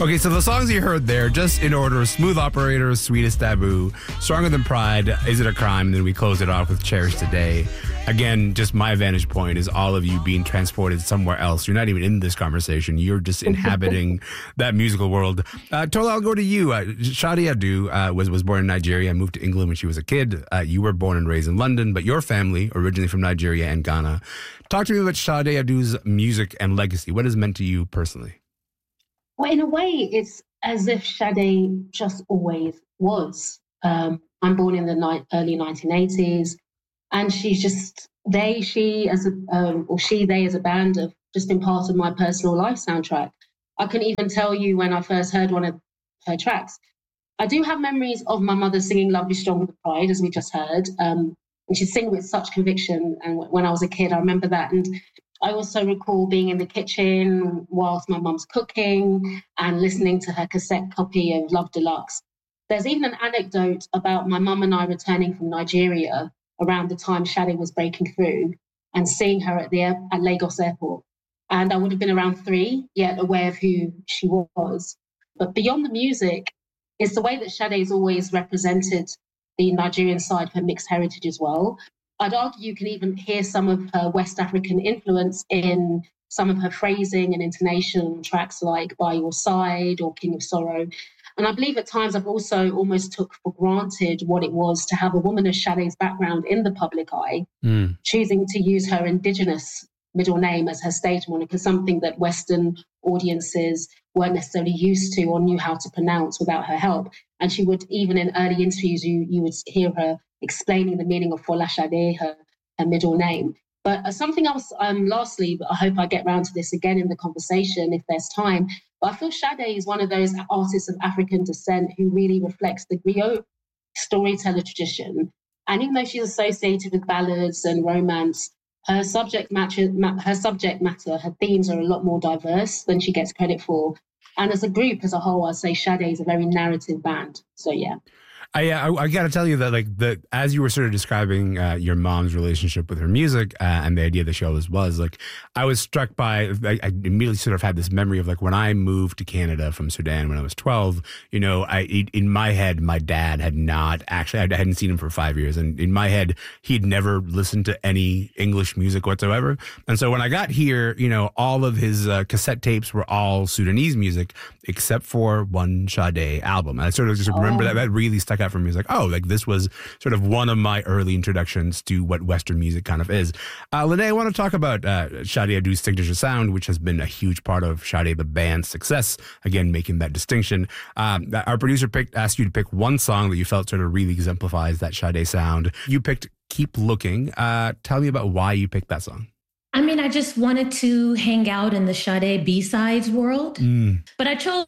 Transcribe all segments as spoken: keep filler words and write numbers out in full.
Okay, so the songs you heard there, just in order: Smooth Operator, Sweetest Taboo, Stronger Than Pride, Is It a Crime? And then we close it off with Cherish Today. Again, just my vantage point is all of you being transported somewhere else. You're not even in this conversation. You're just inhabiting that musical world. Uh, Tola, I'll go to you. Uh, Sade Adu uh, was, was born in Nigeria and moved to England when she was a kid. Uh, you were born and raised in London, but your family, originally from Nigeria and Ghana. Talk to me about Sade Adu's music and legacy. What has it meant to you personally? Well, in a way, it's as if Sade just always was. Um, I'm born in the ni- early nineteen eighties, and she's just, they, she as a, um, or she, they as a band have just been part of my personal life soundtrack. I can even tell you when I first heard one of her tracks. I do have memories of my mother singing Love Is Stronger Than Pride, as we just heard, um, and she'd sing with such conviction. And when I was a kid, I remember that. And I also recall being in the kitchen whilst my mum's cooking and listening to her cassette copy of Love Deluxe. There's even an anecdote about my mum and I returning from Nigeria around the time Sade was breaking through and seeing her at the air, at Lagos airport. And I would have been around three, yet aware of who she was. But beyond the music, it's the way that Sade has always represented the Nigerian side of her mixed heritage as well. I'd argue you can even hear some of her West African influence in some of her phrasing and intonation on tracks like By Your Side or King of Sorrow. And I believe at times I've also almost took for granted what it was to have a woman of Sade's background in the public eye, mm. choosing to use her indigenous middle name as her stage moniker, something that Western audiences weren't necessarily used to or knew how to pronounce without her help. And she would, even in early interviews, you, you would hear her explaining the meaning of Fola Sade, her, her middle name. But uh, something else, um, lastly, but I hope I get round to this again in the conversation if there's time, but I feel Sade is one of those artists of African descent who really reflects the griot storyteller tradition. And even though she's associated with ballads and romance, her subject matter, her subject matter, her themes are a lot more diverse than she gets credit for. And as a group, as a whole, I'd say Sade is a very narrative band. So, yeah. I, I, I got to tell you that, like, the as you were sort of describing uh, your mom's relationship with her music uh, and the idea of the show was, was like, I was struck by, I, I immediately sort of had this memory of, like, when I moved to Canada from Sudan when I was twelve, you know, I in my head, my dad had not actually, I hadn't seen him for five years. And in my head, he'd never listened to any English music whatsoever. And so when I got here, you know, all of his uh, cassette tapes were all Sudanese music, except for one Sade album. And I sort of just remember oh. that that really stuck out for me. It's like, oh, like this was sort of one of my early introductions to what Western music kind of is. Uh, Lene, I want to talk about uh, Sade Adu's signature sound, which has been a huge part of Sade the band's success. Again, making that distinction. Um, our producer picked, asked you to pick one song that you felt sort of really exemplifies that Sade sound. You picked Keep Looking. Uh, tell me about why you picked that song. I mean, I just wanted to hang out in the Sade B-sides world, mm. but I chose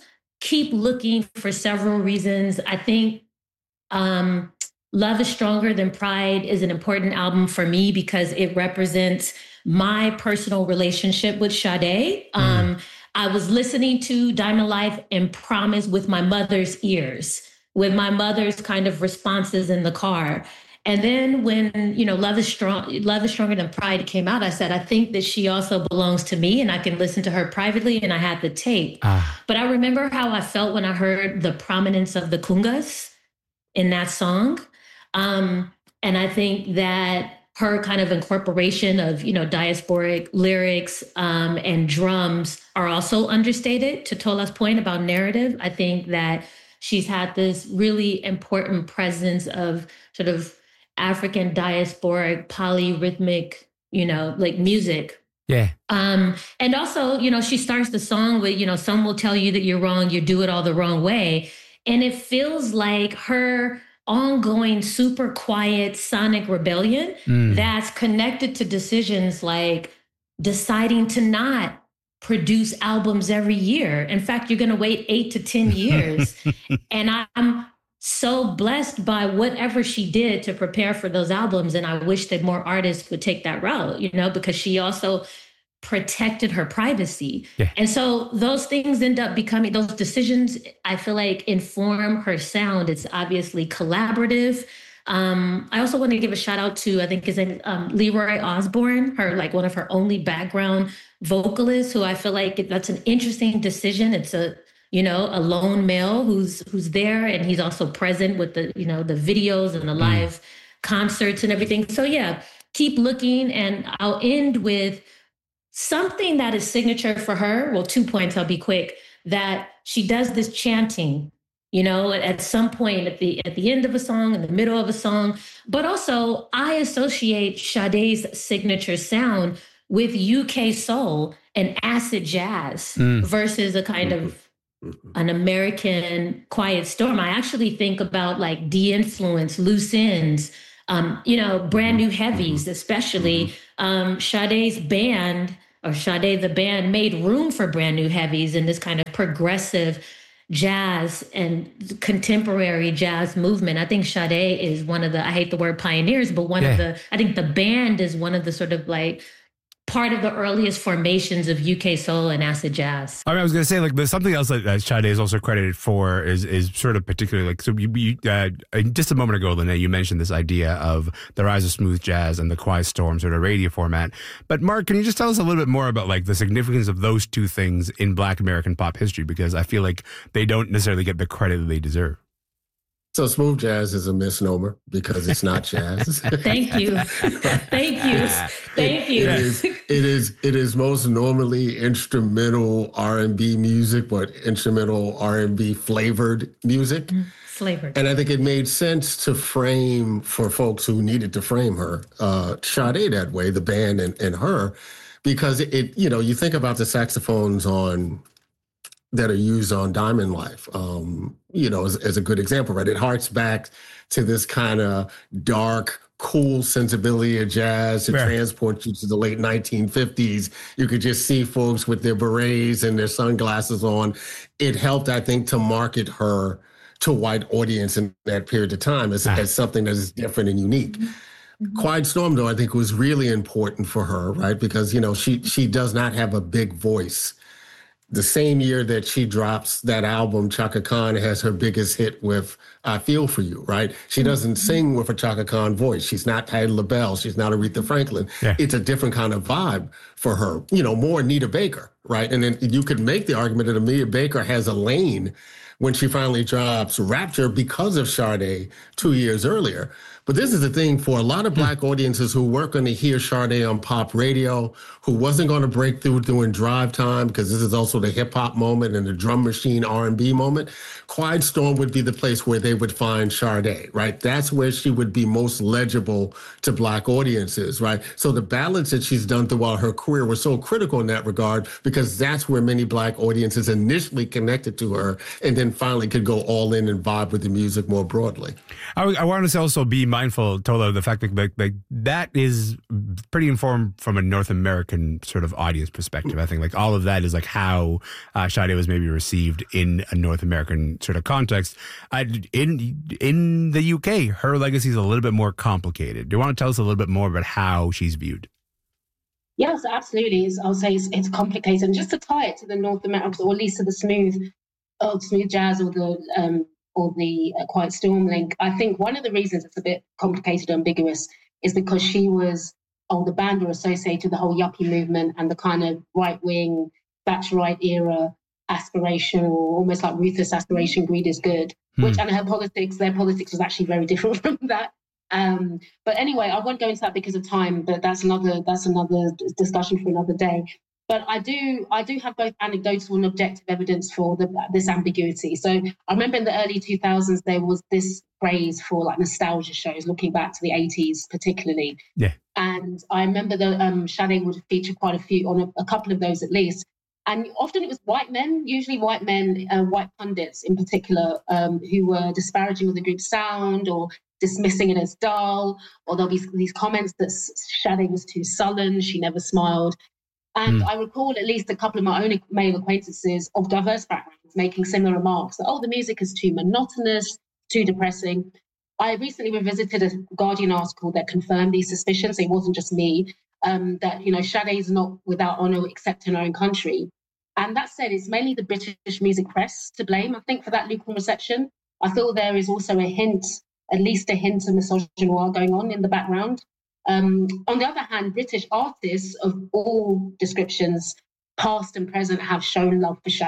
Keep Looking for several reasons. I think um, Love Is Stronger Than Pride is an important album for me because it represents my personal relationship with Sade. Mm. Um, I was listening to Diamond Life and Promise with my mother's ears, with my mother's kind of responses in the car. And then when, you know, Love is Strong, Love is Stronger Than Pride came out, I said, I think that she also belongs to me and I can listen to her privately, and I had the tape. Ah. But I remember how I felt when I heard the prominence of the congas in that song. Um, and I think that her kind of incorporation of, you know, diasporic lyrics um, and drums are also understated, to Tola's point about narrative. I think that she's had this really important presence of sort of African diasporic polyrhythmic, you know, like music. Yeah. Um, and also, you know, she starts the song with, you know, some will tell you that you're wrong, you do it all the wrong way. And it feels like her ongoing, super quiet sonic rebellion mm. that's connected to decisions like deciding to not produce albums every year. In fact, you're going to wait eight to ten years. And I'm so blessed by whatever she did to prepare for those albums. And I wish that more artists would take that route, you know, because she also protected her privacy. Yeah. And so those things end up becoming, those decisions, I feel like, inform her sound. It's obviously collaborative. Um, I also want to give a shout out to, I think his name, um, Leroy Osborne, her, like one of her only background vocalists, who I feel like that's an interesting decision. It's a you know, a lone male who's who's there, and he's also present with the, you know, the videos and the live mm. concerts and everything. So yeah, keep looking. And I'll end with something that is signature for her. Well, two points, I'll be quick, that she does this chanting, you know, at some point at the at the end of a song, in the middle of a song. But also I associate Sade's signature sound with U K soul and acid jazz mm. versus a kind mm-hmm. of an American Quiet Storm. I actually think about like De-Influence, Loose Ends, um, you know, Brand New Heavies, especially. Um, Sade's band, or Sade the band, made room for Brand New Heavies in this kind of progressive jazz and contemporary jazz movement. I think Sade is one of the, I hate the word pioneers, but one yeah. of the, I think the band is one of the sort of like part of the earliest formations of U K soul and acid jazz. I mean, I was going to say, like, there's something else that uh, Sade is also credited for is is sort of particularly, like, so you, you uh, just a moment ago, Lynette, you mentioned this idea of the rise of smooth jazz and the Quiet Storm sort of radio format. But Mark, can you just tell us a little bit more about, like, the significance of those two things in Black American pop history? Because I feel like they don't necessarily get the credit that they deserve. So smooth jazz is a misnomer because it's not jazz. Thank you. Thank you. Thank you. It is, it is it is most normally instrumental R and B music, but instrumental R and B flavored music. Mm, flavored. And I think it made sense to frame, for folks who needed to frame her, uh, Sade that way, the band and, and her, because it, it, you know, you think about the saxophones on that are used on Diamond Life, um, you know, as, as a good example, right? It harks back to this kind of dark, cool sensibility of jazz. It right. transports you to the late nineteen fifties. You could just see folks with their berets and their sunglasses on. It helped, I think, to market her to a white audience in that period of time as, ah. as something that is different and unique. Mm-hmm. Quiet Storm, though, I think was really important for her, right? Because, you know, she she does not have a big voice. The same year that she drops that album, Chaka Khan has her biggest hit with I Feel For You, right? She doesn't sing with a Chaka Khan voice. She's not Patti LaBelle. She's not Aretha Franklin. Yeah. It's a different kind of vibe for her, you know, more Anita Baker, right? And then you could make the argument that Anita Baker has a lane when she finally drops Rapture because of Sade two years earlier. But this is the thing for a lot of Black audiences who weren't going to hear Sade on pop radio, who wasn't going to break through doing Drive Time, because this is also the hip hop moment and the drum machine R and B moment. Quiet Storm would be the place where they would find Sade, right? That's where she would be most legible to Black audiences, right? So the ballads that she's done throughout her career were so critical in that regard, because that's where many Black audiences initially connected to her and then finally could go all in and vibe with the music more broadly. I, I want to also be mindful, Tola, of the fact that like, like that is pretty informed from a North American sort of audience perspective. I think like all of that is like how uh, Sade was maybe received in a North American sort of context. I, in in the U K, her legacy is a little bit more complicated. Do you want to tell us a little bit more about how she's viewed? Yes, absolutely. It's, I'll say it's, it's complicated. And just to tie it to the North American, or at least to the smooth, uh, smooth jazz or the um, or the uh, Quiet Storm link, I think one of the reasons it's a bit complicated, ambiguous, is because she was, oh, the band were associated with the whole yuppie movement and the kind of right-wing, Thatcherite era aspiration, or almost like ruthless aspiration, greed is good, hmm. which, and her politics, their politics was actually very different from that. Um, but anyway, I won't go into that because of time, but that's another that's another discussion for another day. But I do I do have both anecdotal and objective evidence for the, this ambiguity. So I remember in the early two thousands, there was this craze for like nostalgia shows, looking back to the eighties particularly. Yeah. And I remember that um, Sade would feature quite a few, on a, a couple of those at least. And often it was white men, usually white men, uh, white pundits in particular, um, who were disparaging of the group's sound or dismissing it as dull, or there'll be these comments that Sade was too sullen, she never smiled. And mm. I recall at least a couple of my own male acquaintances of diverse backgrounds making similar remarks that, oh, the music is too monotonous, too depressing. I recently revisited a Guardian article that confirmed these suspicions. It wasn't just me, um, that, you know, Sade is not without honour except in her own country. And that said, it's mainly the British music press to blame, I think, for that lukewarm reception. I feel there is also a hint, at least a hint of misogynoir going on in the background. Um, on the other hand, British artists of all descriptions, past and present, have shown love for Sade.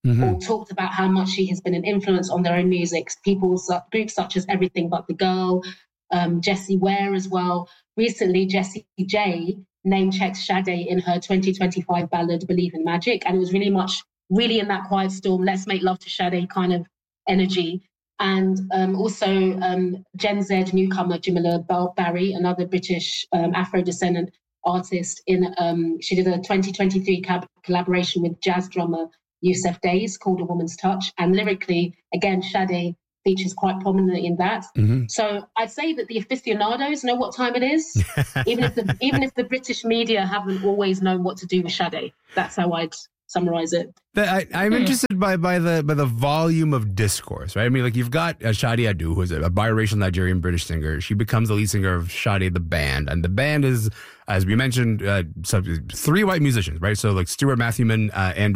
mm-hmm. or talked about how much she has been an influence on their own music. People, groups such as Everything But the Girl, um, Jessie Ware as well. Recently, Jessie J name-checked Sade in her twenty twenty-five ballad, Believe in Magic. And it was really much, really in that quiet storm, let's make love to Sade kind of energy. And um, also um, Gen Z newcomer Jamila Barry, another British um, Afro-descendant artist. In um, she did a twenty twenty-three cab- collaboration with jazz drummer Yusuf Days called A Woman's Touch. And lyrically, again, Sade features quite prominently in that. Mm-hmm. So I'd say that the aficionados know what time it is, even if the even if the British media haven't always known what to do with Sade. That's how I'd summarize it. I, I'm interested by by the by the volume of discourse, right? I mean, like you've got uh, Shadi Adu, who's a, a biracial Nigerian British singer. She becomes the lead singer of Sade the band, and the band is, as we mentioned, uh, three white musicians, right? So like Stuart Matthewman, uh, Andrew